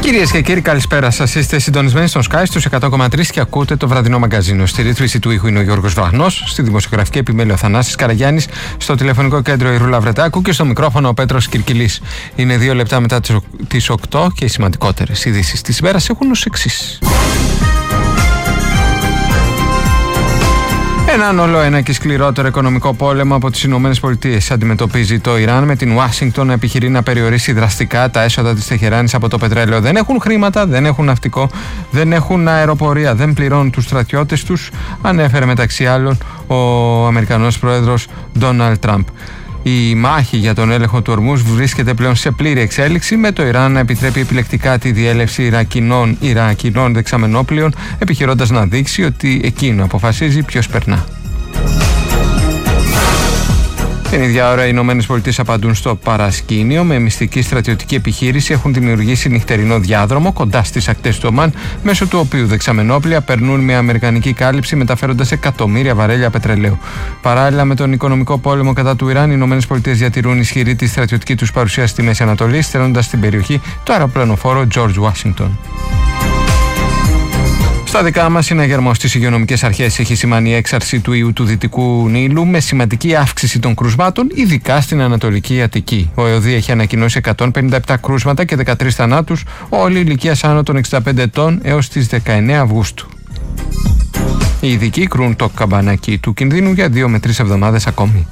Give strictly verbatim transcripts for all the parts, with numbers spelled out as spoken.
Κυρίες και κύριοι, καλησπέρα σας. Είστε συντονισμένοι στον Sky στους εκατό κόμμα τρία και ακούτε το βραδινό μαγκαζίνο. Στη ρύθμιση του ήχου είναι ο Γιώργος Βραχνός, στη δημοσιογραφική επιμέλεια ο Θανάσης Καραγιάννης, στο τηλεφωνικό κέντρο η Ρούλα Βρετάκου και στο μικρόφωνο ο Πέτρος Κυρκυλής. Είναι δύο λεπτά μετά τις οκτώ και οι σημαντικότερες ειδήσεις της ημέρας έχουν ως εξής. Έναν όλο ένα και σκληρότερο οικονομικό πόλεμο από τις Ηνωμένες Πολιτείες αντιμετωπίζει το Ιράν, με την Ουάσιγκτον να επιχειρεί να περιορίσει δραστικά τα έσοδα της Τεχεράνης από το πετρέλαιο. Δεν έχουν χρήματα, δεν έχουν ναυτικό, δεν έχουν αεροπορία, δεν πληρώνουν τους στρατιώτες τους, ανέφερε μεταξύ άλλων ο Αμερικανός πρόεδρος Ντόναλντ Τραμπ. Η μάχη για τον έλεγχο του Ορμούζ βρίσκεται πλέον σε πλήρη εξέλιξη, με το Ιράν να επιτρέπει επιλεκτικά τη διέλευση Ιρακινών, Ιρακινών δεξαμενόπλοιων, επιχειρώντας να δείξει ότι εκείνο αποφασίζει ποιος περνά. Την ίδια ώρα οι Ηνωμένες Πολιτείες απαντούν στο παρασκήνιο. Με μυστική στρατιωτική επιχείρηση έχουν δημιουργήσει νυχτερινό διάδρομο κοντά στις ακτές του Ομάν, μέσω του οποίου δεξαμενόπλια περνούν με αμερικανική κάλυψη, μεταφέροντας εκατομμύρια βαρέλια πετρελαίου. Παράλληλα με τον οικονομικό πόλεμο κατά του Ιράν, οι Ηνωμένες Πολιτείες διατηρούν ισχυρή τη στρατιωτική τους παρουσία στη Μέση Ανατολή, στέλνοντας στην περιοχή το αεροπλανοφόρο George Washington. Στα δικά μας, συναγερμός στις υγειονομικές αρχές έχει σημάνει η έξαρση του ιού του Δυτικού Νείλου, με σημαντική αύξηση των κρούσματων, ειδικά στην Ανατολική Αττική. Ο ΕΟΔΗ έχει ανακοινώσει εκατόν πενήντα επτά κρούσματα και δεκατρείς θανάτους, όλη ηλικίας άνω των εξήντα πέντε ετών έως τις δεκαεννέα Αυγούστου. Οι ειδικοί κρούν το καμπανάκι του κινδύνου για δύο με τρεις εβδομάδες ακόμη.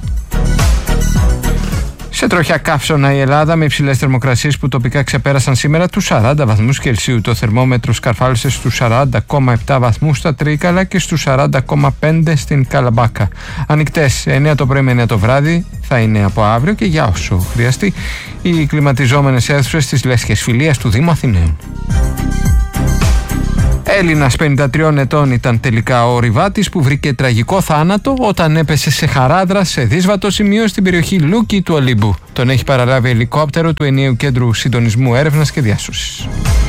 Σε τροχιά καύσωνα η Ελλάδα, με υψηλές θερμοκρασίες που τοπικά ξεπέρασαν σήμερα τους σαράντα βαθμούς Κελσίου. Το θερμόμετρο σκαρφάλωσε στους σαράντα κόμμα επτά βαθμούς στα Τρίκαλα και στους σαράντα κόμμα πέντε στην Καλαμπάκα. Ανοιχτές εννέα το πρωί με εννέα το βράδυ θα είναι από αύριο και για όσο χρειαστεί οι κλιματιζόμενες αίθουσες της Λέσχης Φιλίας του Δήμου Αθηναίων. Έλληνας πενήντα τριών ετών ήταν τελικά ο ορειβάτης που βρήκε τραγικό θάνατο όταν έπεσε σε χαράδρα σε δύσβατο σημείο στην περιοχή Λούκη του Ολύμπου. Τον έχει παραλάβει ελικόπτερο του Ενιαίου Κέντρου Συντονισμού Έρευνας και Διάσωσης.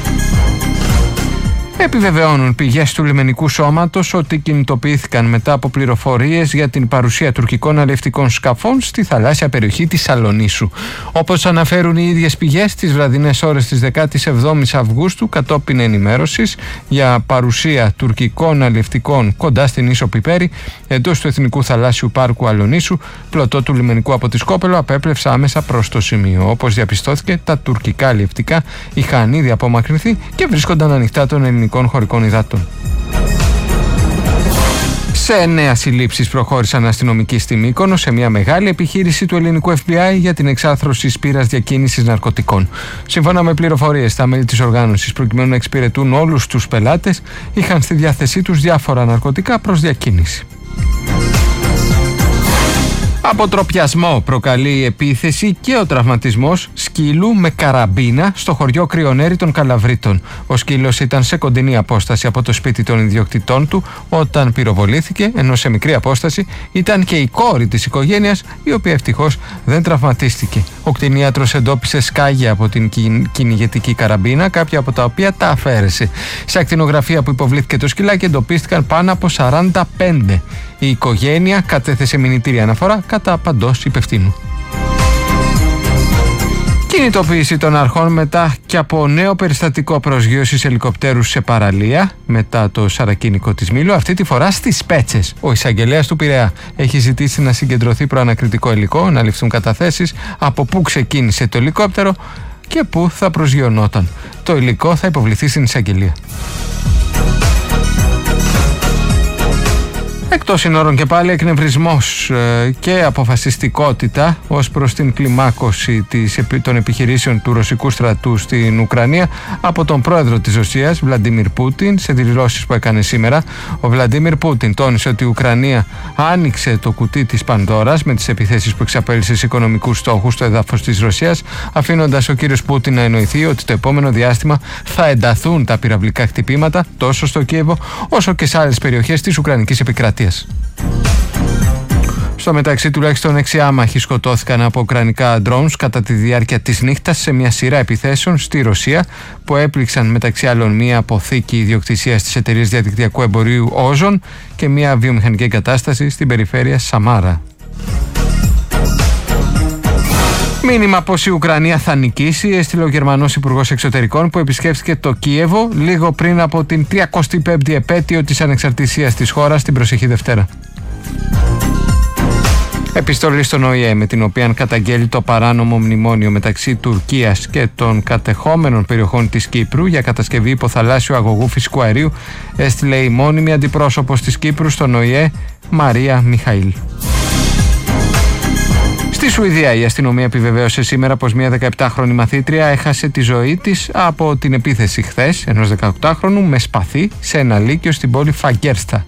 Επιβεβαιώνουν πηγές του λιμενικού σώματος ότι κινητοποιήθηκαν μετά από πληροφορίες για την παρουσία τουρκικών αλλιευτικών σκαφών στη θαλάσσια περιοχή της Σαλονίσου. Όπως αναφέρουν οι ίδιες πηγές, τις βραδινές ώρες της δεκάτης εβδόμης Αυγούστου, κατόπιν ενημέρωσης για παρουσία τουρκικών αλλιευτικών κοντά στην ίσο Πιπέρη, εντός του Εθνικού Θαλάσσιου Πάρκου Αλονίσου, πλωτό του λιμενικού από τη Σκόπελο απέπλευσε άμεσα προς το σημείο. Όπως διαπιστώθηκε, τα τουρκικά αλλιευτικά είχαν ήδη απομακρυνθεί και βρίσκονταν ανοιχτά των ελληνικών χωρικών υδάτων. Σε νέα συλλήψεις προχώρησαν αστυνομικοί στη Μύκονο σε μια μεγάλη επιχείρηση του ελληνικού Εφ Μπι Άι για την εξάθρωση σπήρας διακίνησης ναρκωτικών. Σύμφωνα με πληροφορίες, τα μέλη της οργάνωσης, προκειμένου να εξυπηρετούν όλους τους πελάτες, είχαν στη διάθεσή τους διάφορα ναρκωτικά προς διακίνηση. Αποτροπιασμό προκαλεί η επίθεση και ο τραυματισμός σκύλου με καραμπίνα στο χωριό Κρυονέρη των Καλαβρίτων. Ο σκύλος ήταν σε κοντινή απόσταση από το σπίτι των ιδιοκτητών του όταν πυροβολήθηκε, ενώ σε μικρή απόσταση ήταν και η κόρη της οικογένειας, η οποία ευτυχώς δεν τραυματίστηκε. Ο κτηνίατρος εντόπισε σκάγια από την κυνηγετική καραμπίνα, κάποια από τα οποία τα αφαίρεσε. Σε ακτινογραφία που υποβλήθηκε το σκυλάκι εντοπίστηκαν πάνω από σαράντα πέντε. Η οικογένεια κατέθεσε μηνυτήρια αναφορά κατά παντός υπευθύνου. Κινητοποίηση των αρχών μετά και από νέο περιστατικό προσγείωσης ελικοπτέρου σε παραλία μετά το σαρακίνικο της Μήλου, αυτή τη φορά στις Πέτσες. Ο εισαγγελέας του Πειραιά έχει ζητήσει να συγκεντρωθεί προανακριτικό υλικό, να ληφθούν καταθέσεις από πού ξεκίνησε το ελικόπτερο και πού θα προσγειωνόταν. Το υλικό θα υποβληθεί στην εισαγγελία. Εκτός συνόρων και πάλι εκνευρισμός ε, και αποφασιστικότητα ως προς την κλιμάκωση της, των επιχειρήσεων του ρωσικού στρατού στην Ουκρανία από τον πρόεδρο της Ρωσίας, Βλαντίμιρ Πούτιν, σε δηλώσεις που έκανε σήμερα. Ο Βλαντίμιρ Πούτιν τόνισε ότι η Ουκρανία άνοιξε το κουτί της Πανδώρας με τις επιθέσεις που εξαπέλυσε σε οικονομικούς στόχους στο έδαφος της Ρωσίας, αφήνοντας ο κύριος Πούτιν να εννοηθεί ότι το επόμενο διάστημα θα ενταθούν τα πυραυλικά χτυπήματα τόσο στο Κίεβο όσο και σε άλλες περιοχές της Ουκρανικής επικράτειας. Στο μεταξύ, τουλάχιστον έξι άμαχοι σκοτώθηκαν από ουκρανικά drones κατά τη διάρκεια της νύχτας σε μια σειρά επιθέσεων στη Ρωσία που έπληξαν μεταξύ άλλων μια αποθήκη ιδιοκτησίας της εταιρείας διαδικτυακού εμπορίου Ozon και μια βιομηχανική εγκατάσταση στην περιφέρεια Σαμάρα. Μήνυμα πως η Ουκρανία θα νικήσει έστειλε ο Γερμανός Υπουργός Εξωτερικών που επισκέφθηκε το Κίεβο λίγο πριν από την τριακοστή πέμπτη επέτειο της ανεξαρτησίας της χώρας την προσεχή Δευτέρα. Επιστολή στον Ο Η Ε με την οποία καταγγέλει το παράνομο μνημόνιο μεταξύ Τουρκίας και των κατεχόμενων περιοχών της Κύπρου για κατασκευή υποθαλάσσιου αγωγού φυσικού αερίου έστειλε η μόνιμη αντιπρόσωπος της Κύπρου στον Ο Η Ε, Μαρία Μιχαήλ. Στη Σουηδία η αστυνομία επιβεβαίωσε σήμερα πως μια δεκαεπτάχρονη μαθήτρια έχασε τη ζωή της από την επίθεση χθες ενός δεκαοκτάχρονου με σπαθί σε ένα λύκειο στην πόλη Φαγκέρστα.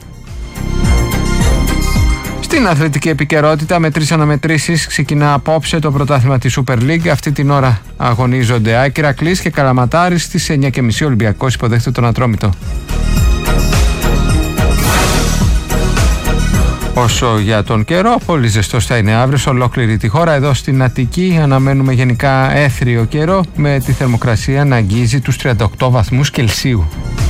Στην αθλητική επικαιρότητα με τρεις αναμετρήσεις ξεκινά απόψε το πρωτάθλημα της Super League. Αυτή την ώρα αγωνίζονται Άκη Ηρακλής και Καλαματάρης. Στις εννιά και μισή Ολυμπιακός υποδέχεται τον Ατρόμητο. Όσο για τον καιρό, πολύ ζεστός θα είναι αύριο σε ολόκληρη τη χώρα. Εδώ στην Αττική αναμένουμε γενικά έθριο καιρό με τη θερμοκρασία να αγγίζει τους τριάντα οκτώ βαθμούς Κελσίου.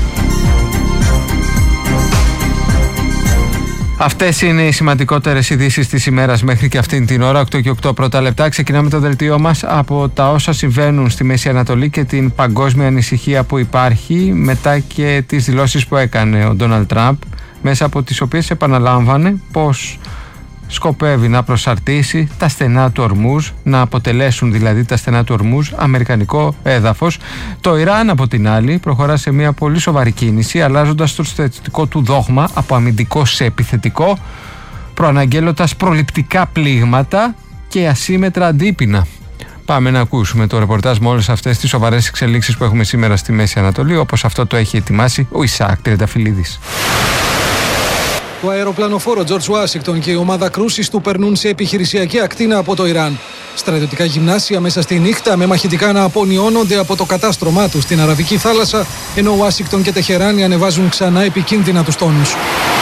Αυτές είναι οι σημαντικότερες ειδήσεις της ημέρας μέχρι και αυτήν την ώρα. οκτώ και οκτώ πρώτα λεπτά. Ξεκινάμε το δελτίο μας από τα όσα συμβαίνουν στη Μέση Ανατολή και την παγκόσμια ανησυχία που υπάρχει μετά και τις δηλώσεις που έκανε ο Ντόναλντ Τραμπ, μέσα από τις οποίες επαναλάμβανε πως σκοπεύει να προσαρτήσει τα στενά του Ορμούζ, να αποτελέσουν δηλαδή τα στενά του Ορμούζ αμερικανικό έδαφος. Το Ιράν από την άλλη προχωρά σε μια πολύ σοβαρή κίνηση, αλλάζοντας το στρατιωτικό του δόγμα από αμυντικό σε επιθετικό, προαναγγέλλοντας προληπτικά πλήγματα και ασύμετρα αντίπεινα. Πάμε να ακούσουμε το ρεπορτάζ με όλες αυτές τις σοβαρές εξελίξεις που έχουμε σήμερα στη Μέση Ανατολή, όπως αυτό το έχει ετοιμάσει ο Ισαάκ Τριανταφυλλίδης. Το αεροπλανοφόρο George Washington και η ομάδα κρούσης του περνούν σε επιχειρησιακή ακτίνα από το Ιράν. Στρατιωτικά γυμνάσια μέσα στη νύχτα με μαχητικά να απονιώνονται από το κατάστρωμά του στην Αραβική θάλασσα, ενώ Ουάσιγκτον και Τεχεράνη ανεβάζουν ξανά επικίνδυνα τους τόνους.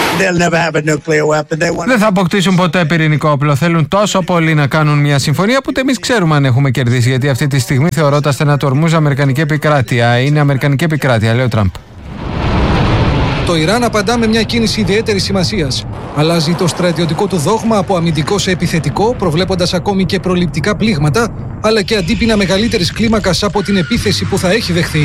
Δεν θα αποκτήσουν ποτέ πυρηνικό όπλο. Θέλουν τόσο πολύ να κάνουν μια συμφωνία που εμείς ξέρουμε αν έχουμε κερδίσει. Γιατί αυτή τη στιγμή θεωρώ τα στενά του Ορμούζ αμερικανική επικράτεια. Είναι αμερικανική επικράτεια, λέει ο Τραμπ. Το Ιράν απαντά με μια κίνηση ιδιαίτερης σημασίας. Αλλάζει το στρατιωτικό του δόγμα από αμυντικό σε επιθετικό, προβλέποντας ακόμη και προληπτικά πλήγματα, αλλά και αντίπεινα μεγαλύτερης κλίμακας από την επίθεση που θα έχει δεχθεί.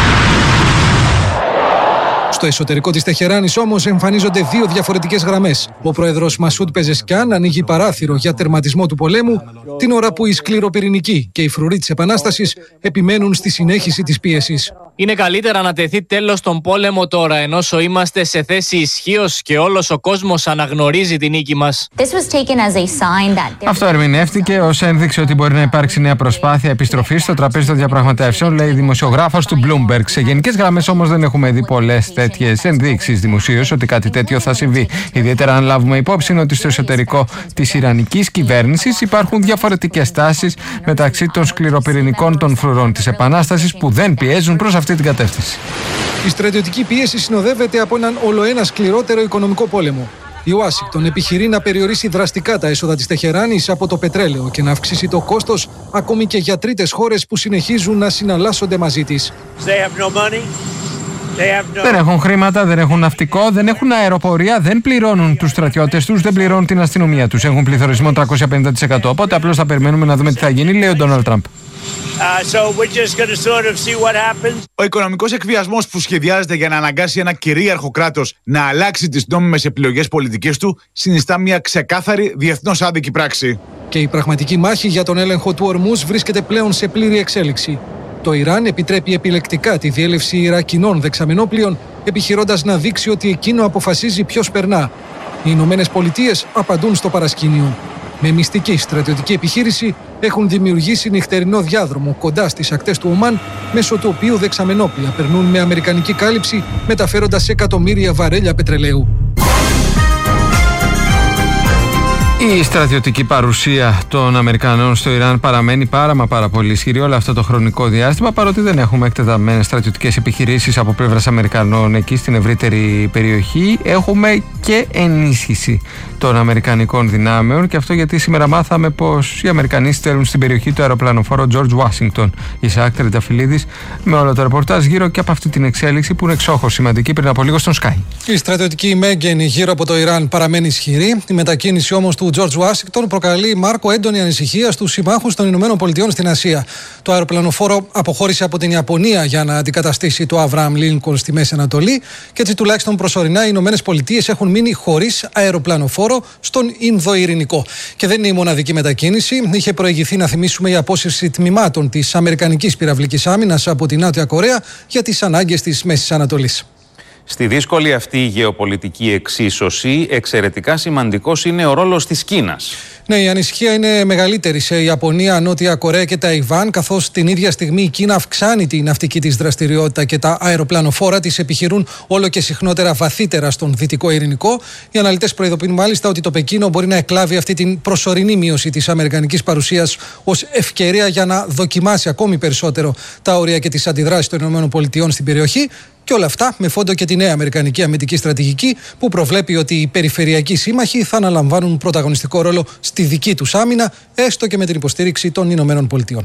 Στο εσωτερικό της Τεχεράνης όμως εμφανίζονται δύο διαφορετικές γραμμές. Ο πρόεδρος Μασούντ Πεζεσκιάν ανοίγει παράθυρο για τερματισμό του πολέμου, την ώρα που οι σκληροπυρηνικοί και οι φρουροί της Επανάστασης επιμένουν στη συνέχιση της πίεσης. Είναι καλύτερα να τεθεί τέλος στον πόλεμο τώρα, ενώ είμαστε σε θέση ισχύως και όλος ο κόσμος αναγνωρίζει την νίκη μας. Αυτό ερμηνεύτηκε ως ένδειξη ότι μπορεί να υπάρξει νέα προσπάθεια επιστροφής στο τραπέζι των διαπραγματεύσεων, λέει δημοσιογράφος του Bloomberg. Σε γενικές γραμμές όμως δεν έχουμε δει πολλές τέτοιες ενδείξεις δημοσίως ότι κάτι τέτοιο θα συμβεί. Ιδιαίτερα αν λάβουμε υπόψη ότι στο εσωτερικό της Ιρανικής κυβέρνησης υπάρχουν διαφορετικές τάσεις μεταξύ των σκληροπυρηνικών των φρουρών της Επανάστασης που δεν πιέζουν προς αυτή την κατεύθυνση. Η στρατιωτική πίεση συνοδεύεται από έναν ολοένα σκληρότερο οικονομικό πόλεμο. Η Ουάσιγκτον επιχειρεί να περιορίσει δραστικά τα έσοδα της Τεχεράνης από το πετρέλαιο και να αυξήσει το κόστος ακόμη και για τρίτες χώρες που συνεχίζουν να συναλλάσσονται μαζί της. Δεν έχουν χρήματα, δεν έχουν ναυτικό, δεν έχουν αεροπορία, δεν πληρώνουν τους στρατιώτες τους, δεν πληρώνουν την αστυνομία τους. Έχουν πληθωρισμό τριακόσια πενήντα τοις εκατό. Οπότε απλώς θα περιμένουμε να δούμε τι θα γίνει, λέει ο Ντόναλντ Τραμπ. Ο οικονομικός εκβιασμός που σχεδιάζεται για να αναγκάσει ένα κυρίαρχο κράτος να αλλάξει τις νόμιμες επιλογές πολιτικές του συνιστά μια ξεκάθαρη διεθνώς άδικη πράξη. Και η πραγματική μάχη για τον έλεγχο του Ορμούζ βρίσκεται πλέον σε πλήρη εξέλιξη. Το Ιράν επιτρέπει επιλεκτικά τη διέλευση Ιρακινών δεξαμενόπλοιων, επιχειρώντας να δείξει ότι εκείνο αποφασίζει ποιος περνά. Οι Ηνωμένες Πολιτείες απαντούν στο παρασκήνιο. Με μυστική στρατιωτική επιχείρηση έχουν δημιουργήσει νυχτερινό διάδρομο κοντά στις ακτές του Ομάν, μέσω του οποίου δεξαμενόπλια περνούν με αμερικανική κάλυψη, μεταφέροντας εκατομμύρια βαρέλια πετρελαίου. Η στρατιωτική παρουσία των Αμερικανών στο Ιράν παραμένει πάρα μα πάρα πολύ ισχυρή όλο αυτό το χρονικό διάστημα, παρότι δεν έχουμε εκτεταμένες στρατιωτικές επιχειρήσεις από πλευράς Αμερικανών εκεί στην ευρύτερη περιοχή. Έχουμε και ενίσχυση των Αμερικανικών δυνάμεων, και αυτό γιατί σήμερα μάθαμε πως οι Αμερικανοί στέλνουν στην περιοχή το αεροπλανοφόρο George Washington. Ισαάκ Τριανταφυλλίδης με όλο το ρεπορτάζ γύρω και από αυτή την εξέλιξη που είναι εξόχως σημαντική πριν από λίγο στον Sky. Η στρατιωτική μέγενη γύρω από το Ιράν παραμένει ισχυρή. Η μετακίνηση όμως του του George Washington προκαλεί, Μάρκο, έντονη ανησυχία στους συμμάχους των Ηνωμένων Πολιτειών στην Ασία. Το αεροπλανοφόρο αποχώρησε από την Ιαπωνία για να αντικαταστήσει το Αβραάμ Λίνκολν στη Μέση Ανατολή και έτσι τουλάχιστον προσωρινά οι Ηνωμένες Πολιτείες έχουν μείνει χωρίς αεροπλανοφόρο στον Ινδοειρηνικό. Και δεν είναι η μοναδική μετακίνηση. Είχε προηγηθεί, να θυμίσουμε, η απόσυρση τμήματων της Αμερικανικής πυραυλικής άμυνας από την Νότια Κορέα για τις ανάγκες της Μέσης Ανατολής. Στη δύσκολη αυτή γεωπολιτική εξίσωση, εξαιρετικά σημαντικός είναι ο ρόλος της Κίνας. Ναι, η ανησυχία είναι μεγαλύτερη σε Ιαπωνία, Νότια Κορέα και Ταϊβάν, καθώς την ίδια στιγμή η Κίνα αυξάνει τη ναυτική της δραστηριότητα και τα αεροπλανοφόρα της επιχειρούν όλο και συχνότερα βαθύτερα στον Δυτικό Ειρηνικό. Οι αναλυτές προειδοποιούν μάλιστα ότι το Πεκίνο μπορεί να εκλάβει αυτή την προσωρινή μείωση της αμερικανικής παρουσίας ως ευκαιρία για να δοκιμάσει ακόμη περισσότερο τα όρια και τις αντιδράσεις των ΗΠΑ στην περιοχή. Και όλα αυτά με φόντο και τη νέα αμερικανική αμυντική στρατηγική που προβλέπει ότι οι περιφερειακοί σύμμαχοι θα αναλαμβάνουν πρωταγωνιστικό ρόλο στη δική τους άμυνα, έστω και με την υποστήριξη των Ηνωμένων Πολιτειών.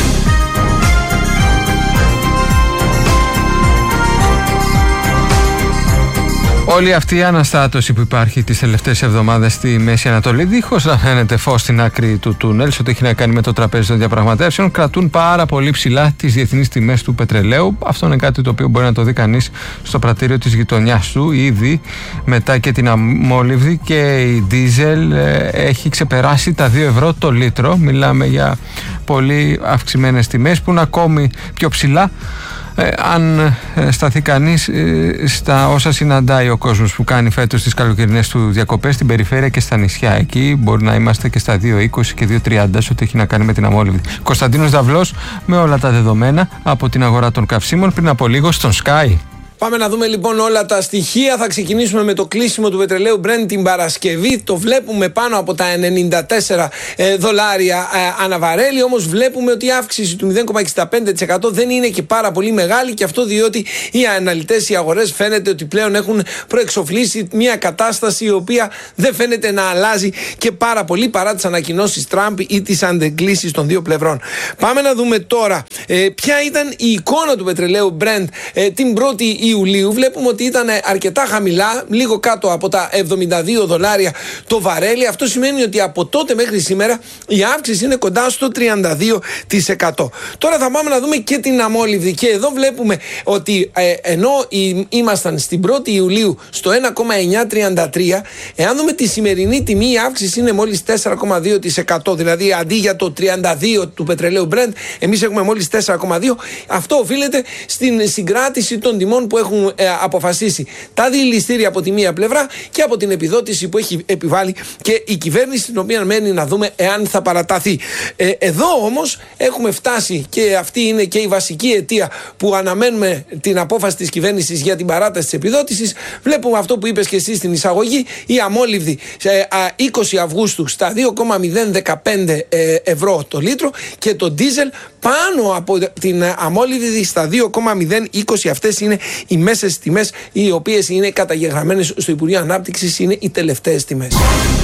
Όλη αυτή η αναστάτωση που υπάρχει τις τελευταίες εβδομάδες στη Μέση Ανατολή, δίχως να φαίνεται φως στην άκρη του τούνελ, ό,τι έχει να κάνει με το τραπέζι των διαπραγματεύσεων, κρατούν πάρα πολύ ψηλά τις διεθνείς τιμές του πετρελαίου. Αυτό είναι κάτι το οποίο μπορεί να το δει κανείς στο πρατήριο της γειτονιάς του. Ήδη μετά και την αμόλυβδη και η ντίζελ έχει ξεπεράσει τα δύο ευρώ το λίτρο. Μιλάμε για πολύ αυξημένες τιμές που είναι ακόμη πιο ψηλά. Ε, αν ε, σταθεί κανείς ε, στα όσα συναντάει ο κόσμος που κάνει φέτος τις καλοκαιρινές του διακοπές στην περιφέρεια και στα νησιά, εκεί μπορεί να είμαστε και στα δύο είκοσι και δύο τριάντα, σε ό,τι έχει να κάνει με την αμόλυβδη. Κωνσταντίνος Δαυλός με όλα τα δεδομένα από την αγορά των καυσίμων πριν από λίγο στον Sky. Πάμε να δούμε λοιπόν όλα τα στοιχεία. Θα ξεκινήσουμε με το κλείσιμο του πετρελαίου Brent την Παρασκευή. Το βλέπουμε πάνω από τα ενενήντα τέσσερα δολάρια ε, αναβαρέλι. Όμως βλέπουμε ότι η αύξηση του μηδέν κόμμα εξήντα πέντε τοις εκατό δεν είναι και πάρα πολύ μεγάλη. Και αυτό διότι οι αναλυτές, οι αγορές φαίνεται ότι πλέον έχουν προεξοφλήσει μια κατάσταση η οποία δεν φαίνεται να αλλάζει και πάρα πολύ παρά τις ανακοινώσεις Τραμπ ή τις αντεγκλήσεις των δύο πλευρών. Πάμε να δούμε τώρα ε, ποια ήταν η εικόνα του πετρελαίου Brent ε, την πρώτη Ιουλίου. Βλέπουμε ότι ήταν αρκετά χαμηλά, λίγο κάτω από τα εβδομήντα δύο δολάρια το βαρέλι. Αυτό σημαίνει ότι από τότε μέχρι σήμερα η αύξηση είναι κοντά στο τριάντα δύο τοις εκατό. Τώρα θα πάμε να δούμε και την αμόλυβδη και εδώ βλέπουμε ότι ε, ενώ η, ήμασταν στην πρώτη Ιουλίου στο ένα κόμμα εννιακόσια τριάντα τρία, εάν δούμε τη σημερινή τιμή η αύξηση είναι μόλις τέσσερα κόμμα δύο τοις εκατό, δηλαδή αντί για το τριάντα δύο του πετρελαίου Brent εμείς έχουμε μόλις τέσσερα κόμμα δύο. Αυτό οφείλεται στην συγκράτηση των τιμών που έχουν ε, αποφασίσει τα διελιστήρια από τη μία πλευρά και από την επιδότηση που έχει επιβάλει και η κυβέρνηση, την οποία μένει να δούμε εάν θα παραταθεί. Ε, εδώ όμως έχουμε φτάσει και αυτή είναι και η βασική αιτία που αναμένουμε την απόφαση της κυβέρνησης για την παράταση της επιδότησης. Βλέπουμε αυτό που είπες και εσύ στην εισαγωγή, η αμόλυβδη ε, είκοσι Αυγούστου στα δύο κόμμα μηδέν δεκαπέντε ε, ευρώ το λίτρο και το ντίζελ πάνω από την αμόλυβδη στα δύο κόμμα μηδέν είκοσι. Αυτές είναι οι μέσες τιμές οι οποίες είναι καταγεγραμμένες στο Υπουργείο Ανάπτυξης, είναι οι τελευταίες τιμές.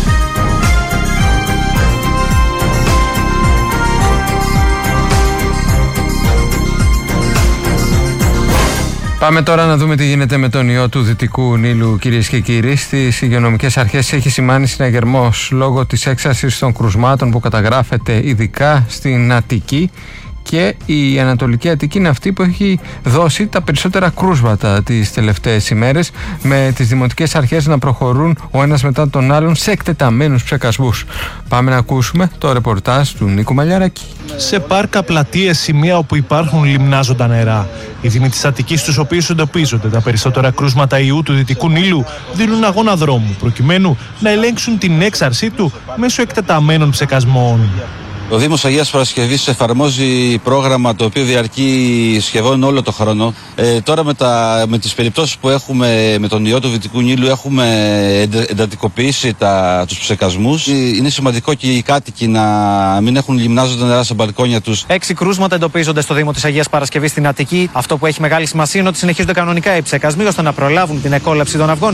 Πάμε τώρα να δούμε τι γίνεται με τον ιό του Δυτικού Νείλου, κυρίες και κύριοι. Στις υγειονομικές αρχές έχει σημάνει συναγερμός λόγω της έξαρσης των κρουσμάτων που καταγράφεται ειδικά στην Αττική. Και η Ανατολική Αττική είναι αυτή που έχει δώσει τα περισσότερα κρούσματα τις τελευταίες ημέρες, με τις δημοτικές αρχές να προχωρούν ο ένας μετά τον άλλον σε εκτεταμένους ψεκασμούς. Πάμε να ακούσουμε το ρεπορτάζ του Νίκου Μαλιαράκη. Σε πάρκα, πλατείες, σημεία όπου υπάρχουν λιμνάζοντα νερά. Οι δήμοι της Αττικής, στους οποίους εντοπίζονται τα περισσότερα κρούσματα ιού του Δυτικού Νείλου, δίνουν αγώνα δρόμου προκειμένου να ελέγξουν την έξαρσή του μέσω εκτεταμένων ψεκασμών. Ο Δήμος Αγίας Παρασκευής εφαρμόζει πρόγραμμα το οποίο διαρκεί σχεδόν όλο το χρόνο. Ε, τώρα με, τα, με τις περιπτώσεις που έχουμε με τον ιό του Δυτικού Νείλου έχουμε εντατικοποιήσει τα, τους ψεκασμούς. Είναι σημαντικό και οι κάτοικοι να μην έχουν λιμνάζοντα νερά στα μπαλκόνια τους. Έξι κρούσματα εντοπίζονται στο Δήμο της Αγίας Παρασκευής στην Αττική. Αυτό που έχει μεγάλη σημασία είναι ότι συνεχίζονται κανονικά οι ψεκασμοί ώστε να προλάβουν την εκόλαψη των αυγών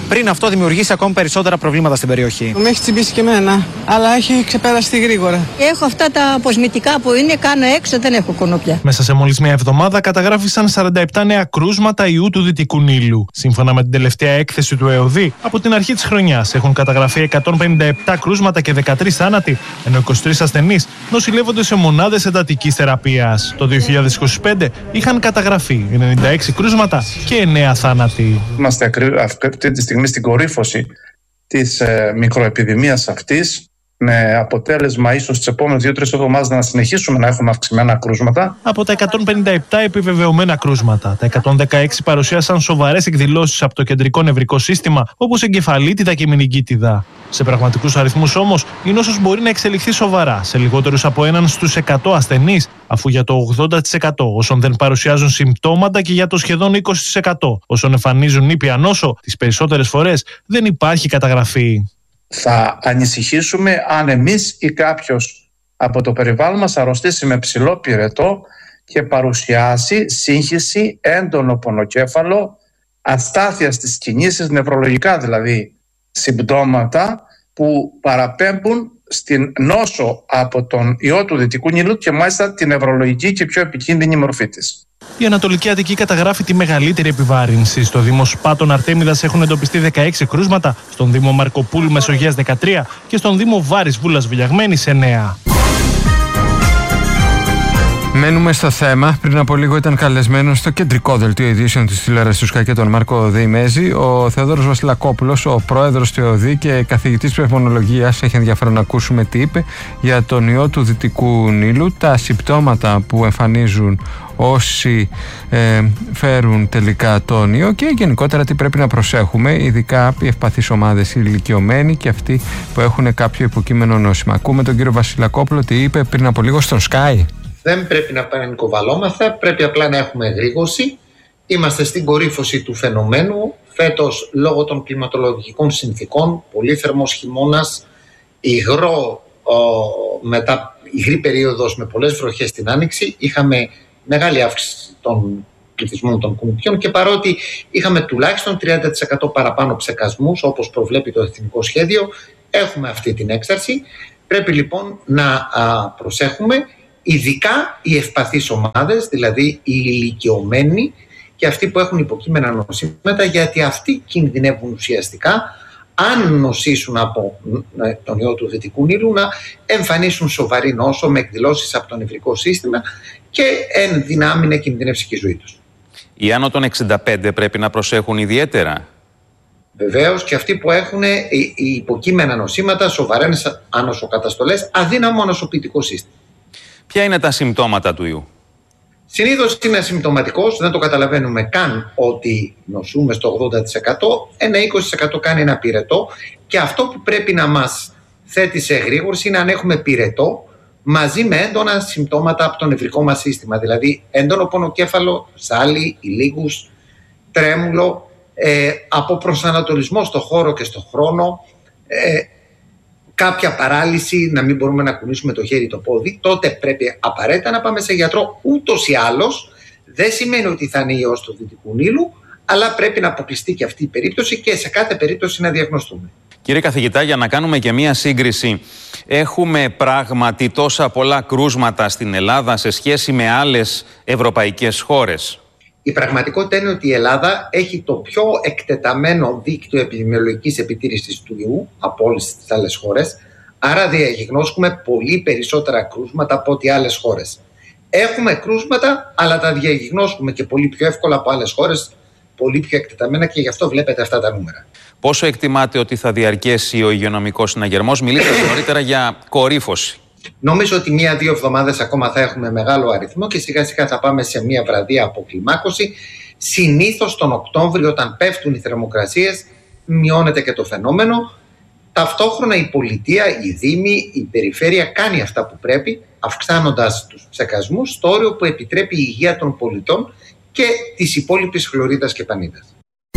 πριν αυτό δημιουργήσει ακόμη περισσότερα προβλήματα στην περιοχή. Με έχει τσιμπήσει και εμένα, αλλά έχει ξεπεραστεί γρήγορα. Έχω αυτά τα αποσμητικά που είναι, κάνω έξω, δεν έχω κονούπια. Μέσα σε μόλις μια εβδομάδα καταγράφησαν σαράντα επτά νέα κρούσματα ιού του Δυτικού Νείλου. Σύμφωνα με την τελευταία έκθεση του ΕΟΔΗ, από την αρχή της χρονιάς έχουν καταγραφεί εκατόν πενήντα επτά κρούσματα και δεκατρείς θάνατοι, ενώ είκοσι τρεις ασθενείς νοσηλεύονται σε μονάδες εντατικής θεραπείας. Το δύο χιλιάδες είκοσι πέντε είχαν καταγραφεί ενενήντα έξι κρούσματα και εννέα θάνατοι. Είμαστε αυτή τη στιγμή στην κορύφωση της ε, μικροεπιδημίας αυτής, με αποτέλεσμα ίσως τις επόμενες δύο τρεις εβδομάδες να συνεχίσουμε να έχουμε αυξημένα κρούσματα. Από τα εκατόν πενήντα επτά επιβεβαιωμένα κρούσματα, τα εκατόν δεκαέξι παρουσίασαν σοβαρές εκδηλώσεις από το κεντρικό νευρικό σύστημα, όπως εγκεφαλίτιδα και μηνυγκίτιδα. Σε πραγματικούς αριθμούς όμως, η νόσος μπορεί να εξελιχθεί σοβαρά σε λιγότερους από έναν στους εκατό ασθενείς, αφού για το ογδόντα τοις εκατό όσων δεν παρουσιάζουν συμπτώματα και για το σχεδόν είκοσι τοις εκατό όσων εμφανίζουν ήπια νόσο, τις περισσότερες φορές δεν υπάρχει καταγραφή. Θα ανησυχήσουμε αν εμείς ή κάποιος από το περιβάλλον μας αρρωστήσει με ψηλό πυρετό και παρουσιάσει σύγχυση, έντονο πονοκέφαλο, αστάθεια στις κινήσεις, νευρολογικά δηλαδή συμπτώματα που παραπέμπουν στην νόσο από τον ιό του Δυτικού Νείλου και μάλιστα την νευρολογική και πιο επικίνδυνη μορφή της. Η Ανατολική Αττική καταγράφει τη μεγαλύτερη επιβάρυνση. Στο Δήμο Σπάτων Αρτέμιδας έχουν εντοπιστεί δεκαέξι κρούσματα, στον Δήμο Μαρκοπούλου Μεσογείας δεκατρία και στον Δήμο Βάρης Βούλας Βιλιαγμένης εννέα. Μένουμε στο θέμα. Πριν από λίγο ήταν καλεσμένος στο κεντρικό δελτίο ειδήσεων της τηλεόρασης του ΣΚΑ και τον Μάρκο Δεϊμέζη ο Θεόδωρος Βασιλακόπουλος, ο πρόεδρος του ΕΟΔΗ και καθηγητής πνευμονολογίας. Έχει ενδιαφέρον να ακούσουμε τι είπε για τον ιό του Δυτικού Νείλου, τα συμπτώματα που εμφανίζουν όσοι ε, φέρουν τελικά τον ιό και γενικότερα τι πρέπει να προσέχουμε, ειδικά οι ευπαθείς ομάδες, οι ηλικιωμένοι και αυτοί που έχουν κάποιο υποκείμενο νόσημα. Ακούμε τον κύριο Βασιλακόπουλο τι είπε πριν από λίγο στον Sky. Δεν πρέπει να πανικοβαλόμαστε, πρέπει απλά να έχουμε εγρήγορση. Είμαστε στην κορύφωση του φαινομένου. Φέτος, λόγω των κλιματολογικών συνθήκων, πολύ θερμός χειμώνας, υγρό, ο, μετά υγρή περίοδος με πολλές βροχές στην Άνοιξη, είχαμε μεγάλη αύξηση των πληθυσμών των κουνουπιών και παρότι είχαμε τουλάχιστον τριάντα τοις εκατό παραπάνω ψεκασμούς, όπως προβλέπει το Εθνικό Σχέδιο, έχουμε αυτή την έξαρση. Πρέπει λοιπόν να α, προσέχουμε. Ειδικά οι ευπαθείς ομάδες, δηλαδή οι ηλικιωμένοι και αυτοί που έχουν υποκείμενα νοσήματα, γιατί αυτοί κινδυνεύουν ουσιαστικά, αν νοσήσουν από τον ιό του Δυτικού Νείλου, να εμφανίσουν σοβαρή νόσο με εκδηλώσεις από το νευρικό σύστημα και εν δυνάμει να κινδυνεύσει και η ζωή τους. Οι άνω των εξήντα πέντε πρέπει να προσέχουν ιδιαίτερα. Βεβαίως, και αυτοί που έχουν υποκείμενα νοσήματα, σοβαρές ανοσοκαταστολές, αδύναμο ανοσοποιητικό σύστημα. Ποια είναι τα συμπτώματα του ιού? Συνήθως είναι ασυμπτωματικός, δεν το καταλαβαίνουμε καν ότι νοσούμε στο ογδόντα τοις εκατό, ένα είκοσι τοις εκατό κάνει ένα πυρετό και αυτό που πρέπει να μας θέτει σε εγρήγορση είναι αν έχουμε πυρετό μαζί με έντονα συμπτώματα από το νευρικό μας σύστημα, δηλαδή έντονο πονοκέφαλο, σάλι, ηλίγους, τρέμουλο, ε, από προσανατολισμό στο χώρο και στο χρόνο, ε, κάποια παράλυση, να μην μπορούμε να κουνήσουμε το χέρι το πόδι, τότε πρέπει απαραίτητα να πάμε σε γιατρό. Ούτως ή άλλως δεν σημαίνει ότι θα είναι ιός του Δυτικού Νείλου, αλλά πρέπει να αποκλειστεί και αυτή η περίπτωση και σε κάθε περίπτωση να διαγνωστούμε. Κύριε καθηγητά, για να κάνουμε και μία σύγκριση, έχουμε πράγματι τόσα πολλά κρούσματα στην Ελλάδα σε σχέση με άλλες ευρωπαϊκές χώρες? Η πραγματικότητα είναι ότι η Ελλάδα έχει το πιο εκτεταμένο δίκτυο επιδημιολογικής επιτήρησης του ιού από όλες τις άλλες χώρες, άρα διαγνώσκουμε πολύ περισσότερα κρούσματα από ό,τι άλλες χώρες. Έχουμε κρούσματα, αλλά τα διαγνώσκουμε και πολύ πιο εύκολα από άλλες χώρες, πολύ πιο εκτεταμένα και γι' αυτό βλέπετε αυτά τα νούμερα. Πόσο εκτιμάτε ότι θα διαρκέσει ο υγειονομικός συναγερμός? Μιλήσατε νωρίτερα για κορύφωση. Νομίζω ότι μία-δύο εβδομάδες ακόμα θα έχουμε μεγάλο αριθμό και σιγά σιγά θα πάμε σε μία βραδία αποκλιμάκωση. Συνήθως τον Οκτώβριο, όταν πέφτουν οι θερμοκρασίες, μειώνεται και το φαινόμενο. Ταυτόχρονα η πολιτεία, η Δήμη, η περιφέρεια κάνει αυτά που πρέπει, αυξάνοντας τους ψεκασμούς στο όριο που επιτρέπει η υγεία των πολιτών και της υπόλοιπης χλωρίδας και πανίδας.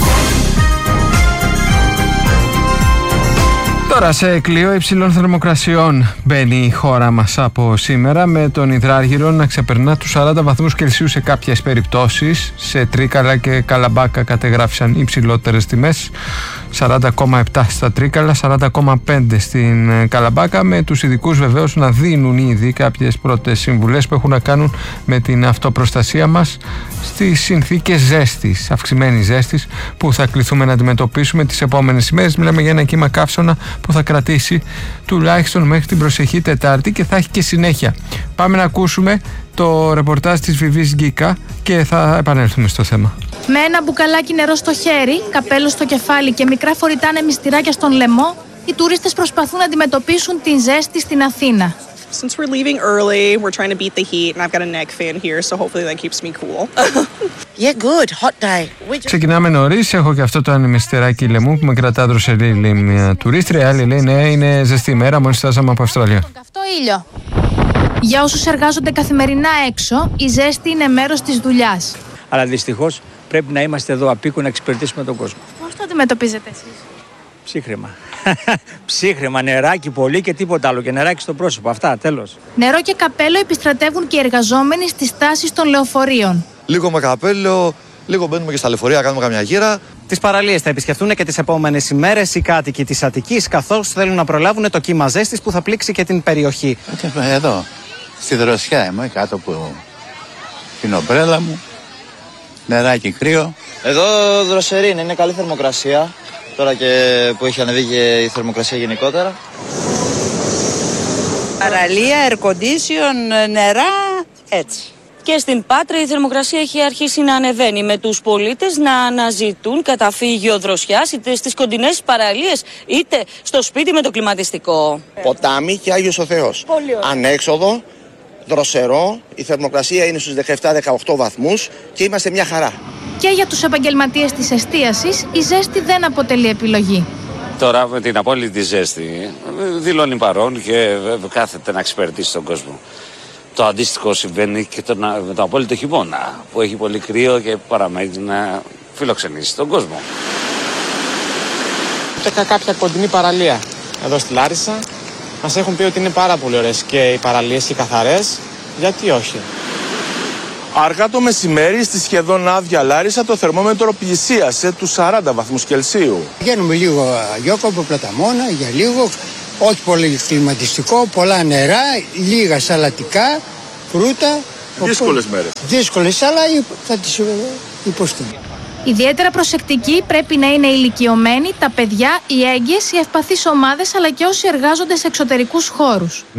Τώρα σε κλειό υψηλών θερμοκρασιών μπαίνει η χώρα μας από σήμερα, με τον υδράργυρο να ξεπερνά τους σαράντα βαθμούς Κελσίου σε κάποιες περιπτώσεις. Σε Τρίκαλα και Καλαμπάκα κατεγράφησαν υψηλότερες τιμές. σαράντα κόμμα επτά στα Τρίκαλα, σαράντα κόμμα πέντε στην Καλαμπάκα, με τους ειδικούς βεβαίως να δίνουν ήδη κάποιες πρώτες συμβουλές που έχουν να κάνουν με την αυτοπροστασία μας στις συνθήκες ζέστης, αυξημένης ζέστης που θα κληθούμε να αντιμετωπίσουμε τις επόμενες ημέρες. Μιλάμε για ένα κύμα καύσωνα που θα κρατήσει τουλάχιστον μέχρι την προσεχή Τετάρτη και θα έχει και συνέχεια. Πάμε να ακούσουμε το ρεπορτάζ της Βιβής Γκίκα και θα επανέλθουμε στο θέμα. Με ένα μπουκαλάκι νερό στο χέρι, καπέλο στο κεφάλι και μικρά φορητά νεμιστηράκια στον λαιμό, οι τουρίστες προσπαθούν να αντιμετωπίσουν την ζέστη στην Αθήνα. Since we're leaving early, we're trying to beat the heat, and I've got a neck fan here, so hopefully that keeps me cool. Yeah, good. Hot day. Just... Ξεκινάμε νωρίς. Έχω και αυτό το ανεμιστηράκι λαιμού που με κρατά δροσερή, λέει μια τουρίστρια. Η άλλη λέει ναι, είναι ζεστή ημέρα, μόλις φτάσαμε από Αυστραλία. Καυτό ήλιο. Για όσους εργάζονται καθημερινά έξω, η ζέστη είναι μέρος της δουλειάς. Αλλά δυστυχώς πρέπει να είμαστε εδώ απίκου να εξυπηρετήσουμε τον κόσμο. Πώς το αντιμετωπίζετε εσείς? Ψύχρεμα. Ψύχρεμα, νεράκι πολύ και τίποτα άλλο. Και νεράκι στο πρόσωπο. Αυτά, τέλος. Νερό και καπέλο επιστρατεύουν και οι εργαζόμενοι στις στάσεις των λεωφορείων. Λίγο με καπέλο, λίγο μπαίνουμε και στα λεωφορεία, κάνουμε καμιά γύρα. Τις παραλίες θα επισκεφτούν και τις επόμενες ημέρες οι κάτοικοι της Αττικής, καθώς θέλουν να προλάβουν το κύμα ζέστης που θα πλήξει και την περιοχή. Εδώ, στη δροσιά είμαι, κάτω από την ομπρέλα μου. Νεράκι κρύο. Εδώ δροσερή είναι, είναι καλή θερμοκρασία. Τώρα και που έχει ανεβεί και η θερμοκρασία γενικότερα. Παραλία, air condition, νερά, έτσι. Και στην Πάτρα η θερμοκρασία έχει αρχίσει να ανεβαίνει, με τους πολίτες να αναζητούν καταφύγιο δροσιάς είτε στις κοντινές παραλίες είτε στο σπίτι με το κλιματιστικό. Ποτάμι και Άγιος ο Θεός. Ανέξοδο, δροσερό, η θερμοκρασία είναι στους δεκαεπτά δεκαοκτώ βαθμούς και είμαστε μια χαρά. Και για τους επαγγελματίες της εστίασης η ζέστη δεν αποτελεί επιλογή. Τώρα με την απόλυτη ζέστη δηλώνει παρόν και κάθεται να εξυπηρετήσει τον κόσμο. Το αντίστοιχο συμβαίνει και τον, με τον απόλυτο χειμώνα που έχει πολύ κρύο και παραμένει να φιλοξενήσει τον κόσμο. Είχα κάποια κοντινή παραλία εδώ στη Λάρισα. Μας έχουν πει ότι είναι πάρα πολύ ωραίες και οι παραλίες και οι καθαρές. Γιατί όχι? Αργά το μεσημέρι στη σχεδόν άδεια Λάρισα το θερμόμετρο πλησίασε τους σαράντα βαθμούς Κελσίου. Βγαίνουμε λίγο Γιώκοπο, Πλαταμόνα για λίγο, όχι πολύ κλιματιστικό, πολλά νερά, λίγα σαλατικά, φρούτα. Δύσκολες μέρες. Δύσκολες, αλλά θα τις υποστούμε. Ιδιαίτερα προσεκτικοί πρέπει να είναι οι ηλικιωμένοι, τα παιδιά, οι έγκυες, οι ευπαθείς ομάδες αλλά και όσοι εργάζονται σε εξωτερικούς χώρους.